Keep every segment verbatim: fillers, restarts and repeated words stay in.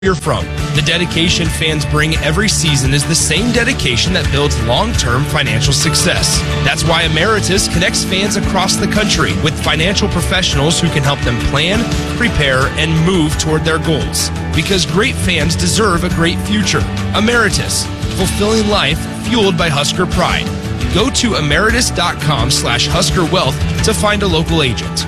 you're from. The dedication fans bring every season is the same dedication that builds long-term financial success. That's why Emeritus connects fans across the country with financial professionals who can help them plan, prepare, and move toward their goals. Because great fans deserve a great future. Emeritus, fulfilling life fueled by Husker pride. Go to emeritus.com slash Husker Wealth to find a local agent.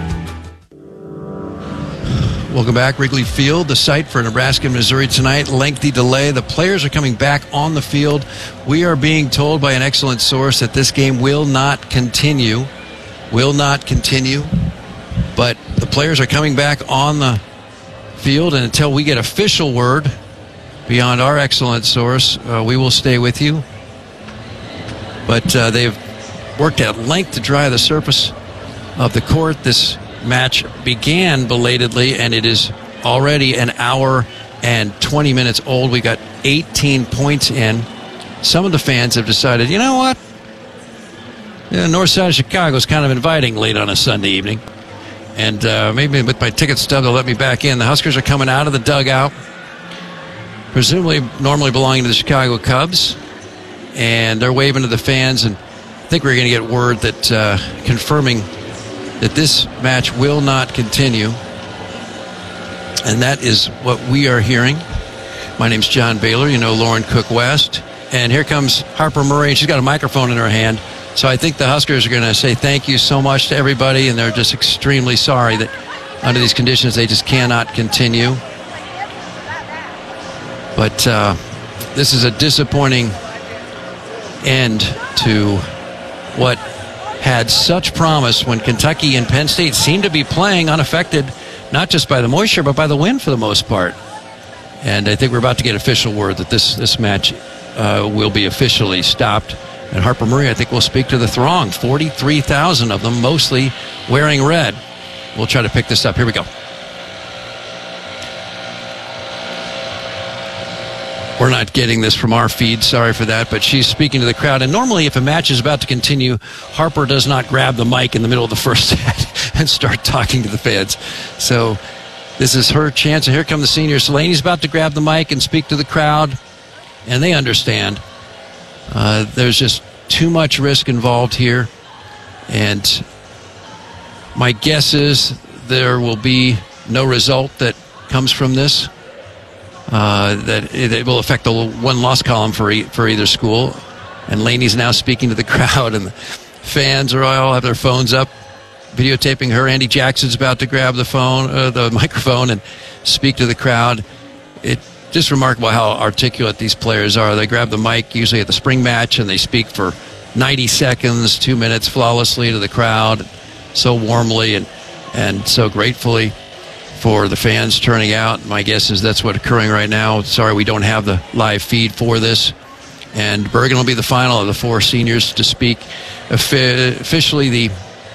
Welcome back. Wrigley Field, the site for Nebraska and Missouri tonight. Lengthy delay. The players are coming back on the field. We are being told by an excellent source that this game will not continue. Will not continue. But the players are coming back on the field, and until we get official word beyond our excellent source, uh, we will stay with you. But uh, they've worked at length to dry the surface of the court. This match began belatedly, and it is already an hour and twenty minutes old. We got eighteen points in. Some of the fans have decided, you know what? The north side of Chicago is kind of inviting late on a Sunday evening. And uh, maybe with my ticket stub, they'll let me back in. The Huskers are coming out of the dugout, presumably normally belonging to the Chicago Cubs. And they're waving to the fans, and I think we're going to get word that uh, confirming that this match will not continue. And that is what we are hearing. My name's John Baylor. You know Lauren Cook West. And here comes Harper Murray, and she's got a microphone in her hand. So I think the Huskers are going to say thank you so much to everybody, and they're just extremely sorry that under these conditions they just cannot continue. But uh, this is a disappointing end to what had such promise when Kentucky and Penn State seemed to be playing unaffected, not just by the moisture, but by the wind for the most part. And I think we're about to get official word that this, this match uh, will be officially stopped. And Harper Murray, I think, will speak to the throng. forty-three thousand of them, mostly wearing red. We'll try to pick this up. Here we go. We're not getting this from our feed. Sorry for that. But she's speaking to the crowd. And normally, if a match is about to continue, Harper does not grab the mic in the middle of the first set and start talking to the fans. So this is her chance. And here come the seniors. Laney's about to grab the mic and speak to the crowd. And they understand. Uh, there's just too much risk involved here. And my guess is there will be no result that comes from this. Uh, that it, it will affect the one-loss column for e- for either school. And Laney's now speaking to the crowd, and the fans are all have their phones up, videotaping her. Andy Jackson's about to grab the phone, uh, the microphone, and speak to the crowd. It's just remarkable how articulate these players are. They grab the mic usually at the spring match, and they speak for ninety seconds, two minutes, flawlessly to the crowd, so warmly and and so gratefully for the fans turning out. My guess is that's what's occurring right now. Sorry we don't have the live feed for this. And Bergen will be the final of the four seniors to speak. Officially, the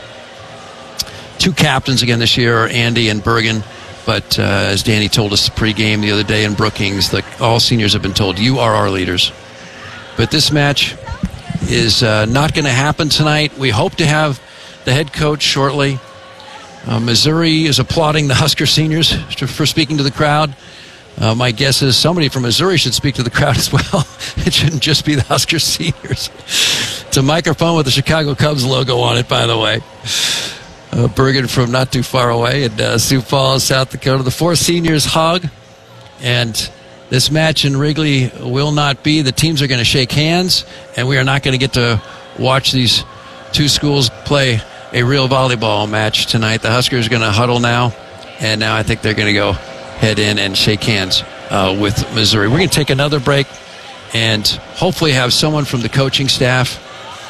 two captains again this year are Andy and Bergen. But uh, as Danny told us pregame the other day in Brookings, the, all seniors have been told, you are our leaders. But this match is uh, not going to happen tonight. We hope to have the head coach shortly. Uh, Missouri is applauding the Husker seniors for speaking to the crowd. Uh, my guess is somebody from Missouri should speak to the crowd as well. It shouldn't just be the Husker seniors. It's a microphone with the Chicago Cubs logo on it, by the way. Uh, Bergen from not too far away in uh, Sioux Falls, South Dakota. The four seniors hug, and this match in Wrigley will not be. The teams are going to shake hands, and we are not going to get to watch these two schools play a real volleyball match tonight. The Huskers are going to huddle now, and now I think they're going to go head in and shake hands uh, with Missouri. We're going to take another break and hopefully have someone from the coaching staff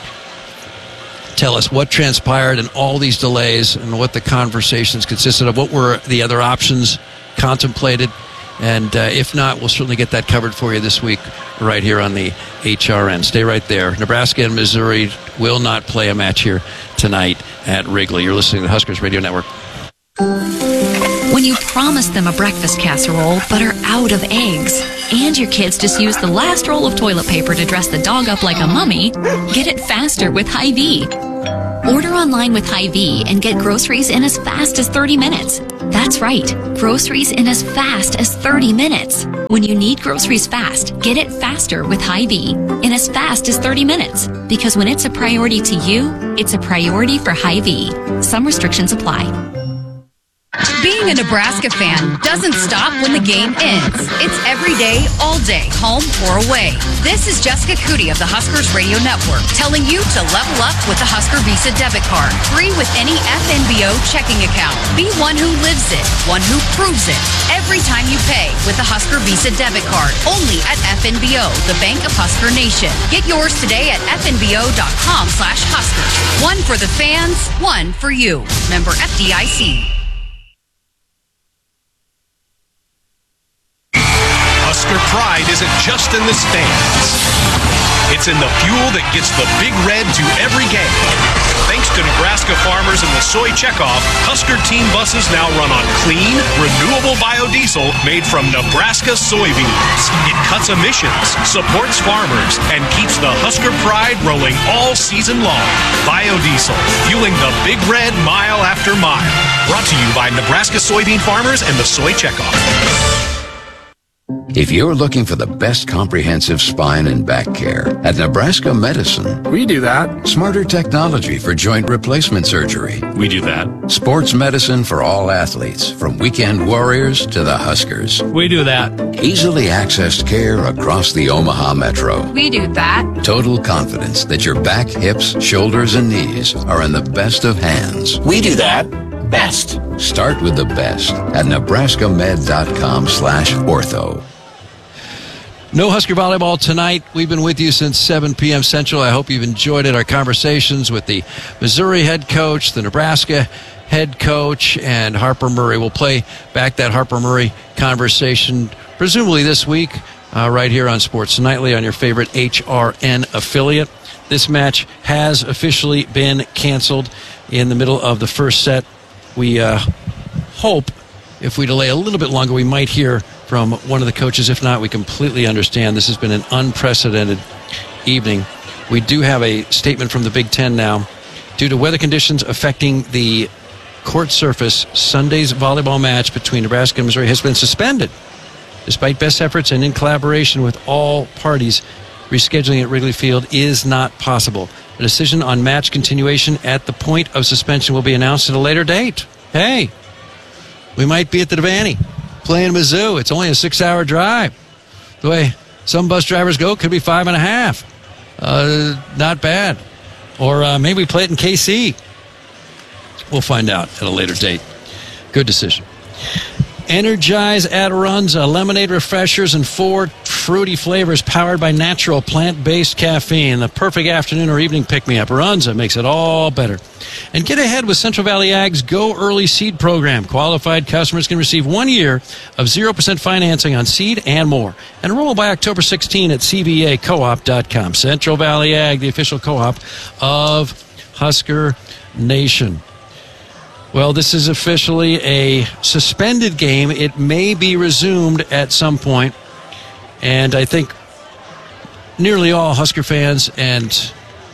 tell us what transpired in all these delays and what the conversations consisted of, what were the other options contemplated. And uh, if not, we'll certainly get that covered for you this week right here on the H R N. Stay right there. Nebraska and Missouri will not play a match here tonight at Wrigley. You're listening to the Huskers Radio Network. When you promise them a breakfast casserole but are out of eggs, and your kids just use the last roll of toilet paper to dress the dog up like a mummy, get it faster with Hy-Vee. Order online with Hy-Vee and get groceries in as fast as thirty minutes. That's right, groceries in as fast as thirty minutes. When you need groceries fast, get it faster with Hy-Vee, in as fast as thirty minutes. Because when it's a priority to you, it's a priority for Hy-Vee. Some restrictions apply. Being a Nebraska fan doesn't stop when the game ends. It's every day, all day, home or away. This is Jessica Cootie of the Huskers Radio Network telling you to level up with the Husker Visa debit card. Free with any F N B O checking account. Be one who lives it, one who proves it. Every time you pay with the Husker Visa debit card. Only at F N B O, the Bank of Husker Nation. Get yours today at F N B O dot com slash Huskers. One for the fans, one for you. Member F D I C. Husker pride isn't just in the stands. It's in the fuel that gets the Big Red to every game. Thanks to Nebraska farmers and the soy checkoff, Husker team buses now run on clean, renewable biodiesel made from Nebraska soybeans. It cuts emissions, supports farmers, and keeps the Husker pride rolling all season long. Biodiesel, fueling the Big Red mile after mile. Brought to you by Nebraska soybean farmers and the soy checkoff. If you're looking for the best comprehensive spine and back care, at Nebraska Medicine, we do that. Smarter technology for joint replacement surgery. We do that. Sports medicine for all athletes, from weekend warriors to the Huskers. We do that. Easily accessed care across the Omaha Metro. We do that. Total confidence that your back, hips, shoulders, and knees are in the best of hands. We do that. Best. Start with the best at nebraska med dot com slash ortho. No Husker volleyball tonight. We've been with you since seven p.m. Central. I hope you've enjoyed it. Our conversations with the Missouri head coach, the Nebraska head coach, and Harper Murray. We'll play back that Harper Murray conversation presumably this week uh, right here on Sports Nightly on your favorite H R N affiliate. This match has officially been canceled in the middle of the first set. We uh, hope if we delay a little bit longer, we might hear from one of the coaches. If not, we completely understand. This has been an unprecedented evening. We do have a statement from the Big Ten now. Due to weather conditions affecting the court surface, Sunday's volleyball match between Nebraska and Missouri has been suspended. Despite best efforts and in collaboration with all parties, rescheduling at Wrigley Field is not possible. A decision on match continuation at the point of suspension will be announced at a later date. Hey, we might be at the Devaney playing Mizzou. It's only a six-hour drive. The way some bus drivers go, it could be five and a half. Uh, not bad. Or uh, maybe we play it in K C. We'll find out at a later date. Good decision. Energize Adirondza, lemonade refreshers and four fruity flavors powered by natural plant-based caffeine. The perfect afternoon or evening pick-me-up. Adirondza makes it all better. And get ahead with Central Valley Ag's Go Early Seed program. Qualified customers can receive one year of zero percent financing on seed and more. Enroll by October sixteenth at c v a co op dot com. Central Valley Ag, the official co-op of Husker Nation. Well, this is officially a suspended game. It may be resumed at some point. And I think nearly all Husker fans and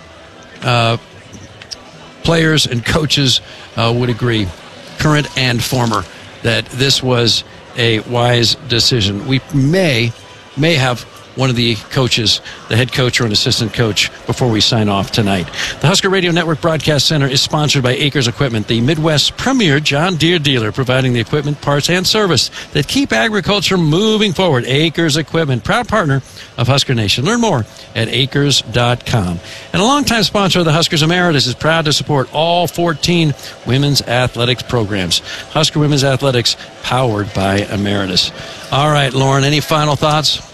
uh, players and coaches uh, would agree, current and former, that this was a wise decision. We may, may have one of the coaches, the head coach or an assistant coach, before we sign off tonight. The Husker Radio Network Broadcast Center is sponsored by Acres Equipment, the Midwest's premier John Deere dealer, providing the equipment, parts, and service that keep agriculture moving forward. Acres Equipment, proud partner of Husker Nation. Learn more at acres dot com. And a longtime sponsor of the Huskers Emeritus is proud to support all fourteen women's athletics programs. Husker Women's Athletics, powered by Emeritus. All right, Lauren, any final thoughts?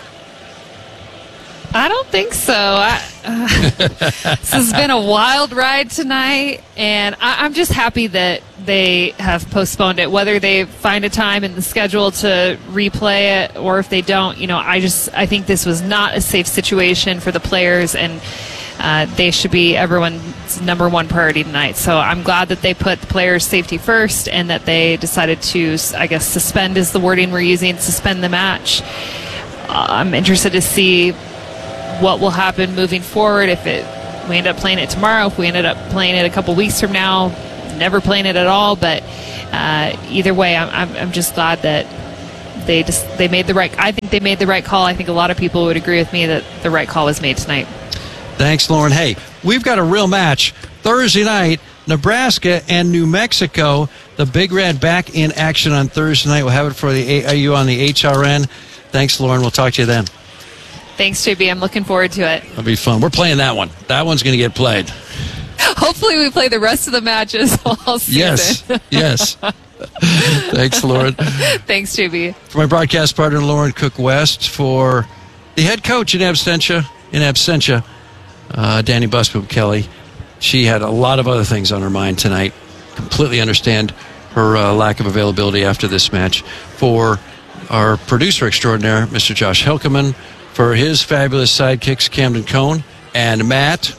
I don't think so. I, uh, this has been a wild ride tonight, and I, I'm just happy that they have postponed it. Whether they find a time in the schedule to replay it, or if they don't, you know, I just I think this was not a safe situation for the players, and uh, they should be everyone's number one priority tonight. So I'm glad that they put the players' safety first, and that they decided to, I guess, suspend is the wording we're using, suspend the match. Uh, I'm interested to see what will happen moving forward. If it we end up playing it tomorrow, if we ended up playing it a couple weeks from now, never playing it at all. But uh, either way, I'm, I'm I'm just glad that they just they made the right. I think they made the right call. I think a lot of people would agree with me that the right call was made tonight. Thanks, Lauren. Hey, we've got a real match Thursday night. Nebraska and New Mexico. The Big Red back in action on Thursday night. We'll have it for the A U on the H R N. Thanks, Lauren. We'll talk to you then. Thanks, J B. I'm looking forward to it. It'll be fun. We're playing that one. That one's going to get played. Hopefully we play the rest of the matches all season. Yes, yes. Thanks, Lauren. Thanks, J B. For my broadcast partner, Lauren Cook West, for the head coach in absentia, in absentia, uh, Danny Busboom Kelly. She had a lot of other things on her mind tonight. Completely understand her uh, lack of availability after this match. For our producer extraordinaire, Mister Josh Helkeman, for his fabulous sidekicks, Camden Cohn and Matt,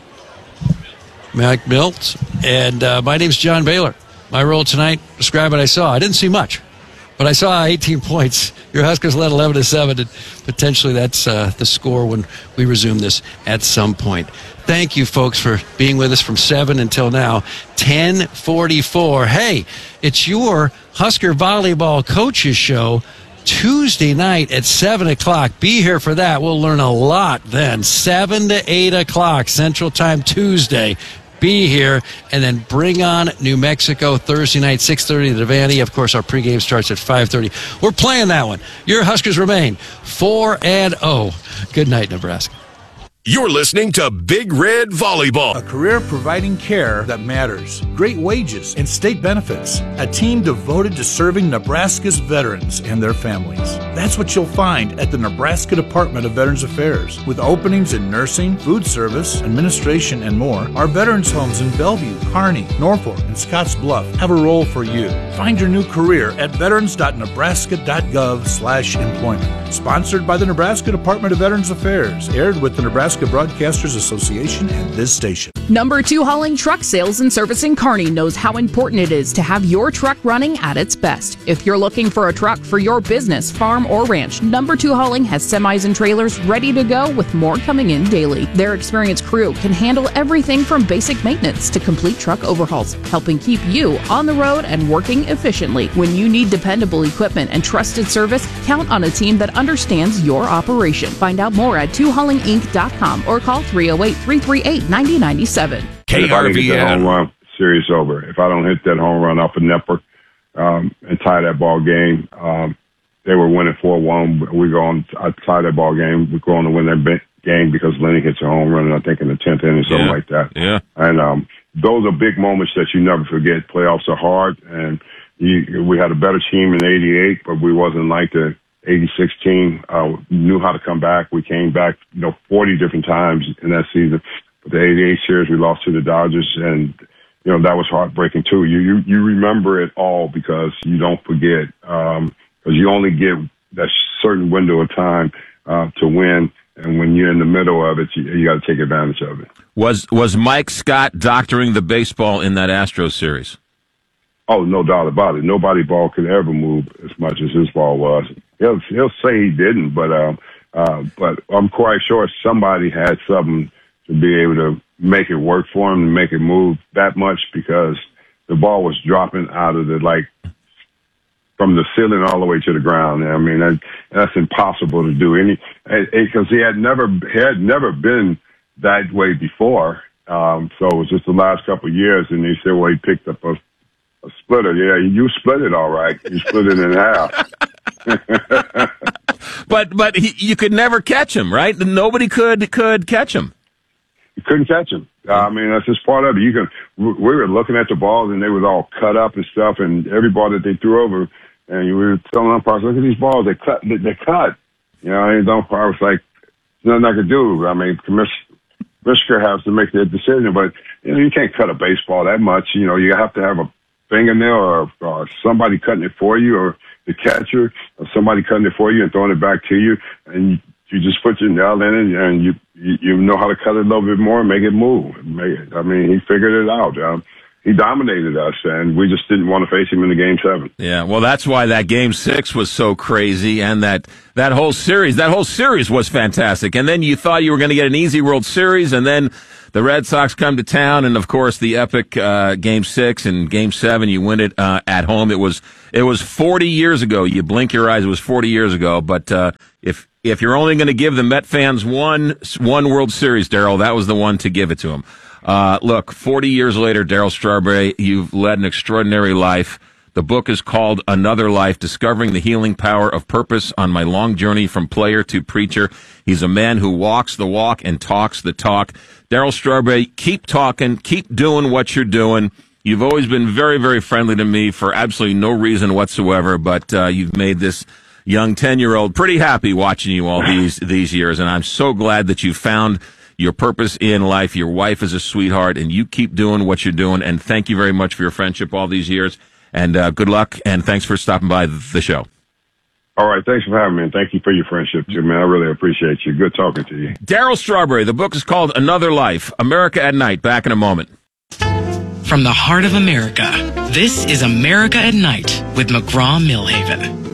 Mike Milt, and uh, my name's John Baylor. My role tonight, describe what I saw. I didn't see much, but I saw eighteen points. Your Huskers led eleven to seven, and potentially that's uh, the score when we resume this at some point. Thank you, folks, for being with us from seven until now, ten forty-four. Hey, it's your Husker Volleyball Coaches Show Tuesday night at seven o'clock. Be here for that. We'll learn a lot then. seven to eight o'clock Central Time Tuesday. Be here, and then bring on New Mexico Thursday night, six thirty to Devaney. Of course, our pregame starts at five thirty. We're playing that one. Your Huskers remain four and oh. Good night, Nebraska. You're listening to Big Red Volleyball. A career providing care that matters, great wages, and state benefits. A team devoted to serving Nebraska's veterans and their families. That's what you'll find at the Nebraska Department of Veterans Affairs. With openings in nursing, food service, administration, and more, our veterans homes in Bellevue, Kearney, Norfolk, and Scotts Bluff have a role for you. Find your new career at veterans dot nebraska dot gov slash employment. Sponsored by the Nebraska Department of Veterans Affairs. Aired with the Nebraska Broadcasters Association and this station. Number two Hauling Truck Sales and Service in Kearney knows how important it is to have your truck running at its best. If you're looking for a truck for your business, farm, or ranch, Number two Hauling has semis and trailers ready to go with more coming in daily. Their experienced crew can handle everything from basic maintenance to complete truck overhauls, helping keep you on the road and working efficiently. When you need dependable equipment and trusted service, count on a team that understands your operation. Find out more at two hauling inc dot com or call three oh eight, three three eight, nine oh nine seven. If I didn't get that home run, series over. If I don't hit that home run off of Nepper um, and tie that ball game, um, they were winning four one. We go on, I tie that ball game. We go on to win that game because Lenny hits a home run, I think in the tenth inning, something yeah. like that. Yeah. And um, those are big moments that you never forget. Playoffs are hard, and you, we had a better team in eighty-eight, but we wasn't like the eighty-six team. Uh, knew how to come back. We came back, you know, forty different times in that season. But the eighty-eight series, we lost to the Dodgers, and you know that was heartbreaking too. You you you remember it all because you don't forget. Um, because you only get that certain window of time uh, to win, and when you're in the middle of it, you, you got to take advantage of it. Was was Mike Scott doctoring the baseball in that Astros series? Oh, no doubt about it. Nobody ball could ever move as much as his ball was. He'll he'll say he didn't, but um, uh, but I'm quite sure somebody had something to be able to make it work for him and make it move that much because the ball was dropping out of the like. From the ceiling all the way to the ground. I mean, that, that's impossible to do any, because he had never, he had never been that way before. Um, so it was just the last couple of years, and he said, well, he picked up a, a splitter. Yeah, you split it all right. You split it in half. but but he, you could never catch him, right? Nobody could could catch him. You couldn't catch him. Uh, I mean, that's just part of it. You can. We were looking at the balls, and they was all cut up and stuff, and every ball that they threw over. And we were telling umpires, look at these balls, they cut, they, they cut. You know, and the umpire was like, there's nothing I could do. I mean, Commissioner has to make that decision, but, you know, you can't cut a baseball that much. You know, you have to have a fingernail or, or somebody cutting it for you, or the catcher, or somebody cutting it for you and throwing it back to you. And you just put your nail in it, and you, you, you know how to cut it a little bit more and make it move. Make it, I mean, he figured it out. Um, he dominated us, and we just didn't want to face him in the game seven. Yeah, well, that's why that game six was so crazy, and that, that whole series, that whole series was fantastic. And then you thought you were going to get an easy World Series, and then the Red Sox come to town, and of course the epic uh, game six and game seven, you win it uh, at home. It was it was forty years ago. You blink your eyes, it was forty years ago. But uh, if if you're only going to give the Met fans one one World Series, Darryl, that was the one to give it to them. Uh, look, forty years later, Darryl Strawberry, you've led an extraordinary life. The book is called Another Life, Discovering the Healing Power of Purpose on My Long Journey from Player to Preacher. He's a man who walks the walk and talks the talk. Darryl Strawberry, keep talking, keep doing what you're doing. You've always been very, very friendly to me for absolutely no reason whatsoever, but uh, you've made this young ten-year-old pretty happy watching you all these these years, and I'm so glad that you found your purpose in life. Your wife is a sweetheart, and you keep doing what you're doing, and thank you very much for your friendship all these years. And uh, good luck, and thanks for stopping by the show. All right, thanks for having me, and thank you for your friendship, too, man. I really appreciate you. Good talking to you. Darryl Strawberry, the book is called Another Life, America at Night. Back in a moment. From the heart of America, this is America at Night with McGraw-Millhaven.